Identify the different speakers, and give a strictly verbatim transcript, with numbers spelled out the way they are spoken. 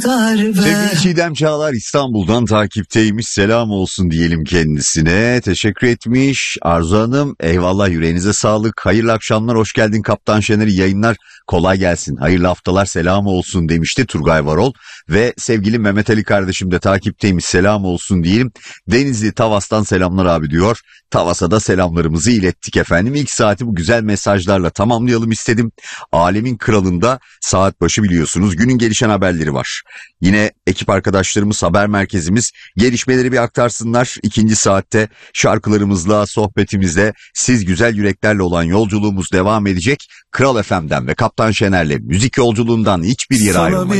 Speaker 1: Sevgili Çiğdem Çağlar İstanbul'dan takipteymiş. Selam olsun diyelim kendisine. Teşekkür etmiş. Arzu Hanım eyvallah, yüreğinize sağlık. Hayırlı akşamlar, hoş geldin Kaptan Şener, yayınlar, kolay gelsin. Hayırlı haftalar, selam olsun demişti Turgay Varol. Ve sevgili Mehmet Ali kardeşim de takipteymiş, selam olsun diyelim. Denizli Tavas'tan selamlar abi diyor. Tavas'a da selamlarımızı ilettik efendim. İlk saati bu güzel mesajlarla tamamlayalım istedim. Alemin Kralı'nda saat başı biliyorsunuz günün gelişen haberleri var. Yine ekip arkadaşlarımız, haber merkezimiz gelişmeleri bir aktarsınlar. İkinci saatte şarkılarımızla, sohbetimizle, siz güzel yüreklerle olan yolculuğumuz devam edecek. Kral F M'den ve Kaptan Şener'le müzik yolculuğundan hiçbir yere ayrılmayın.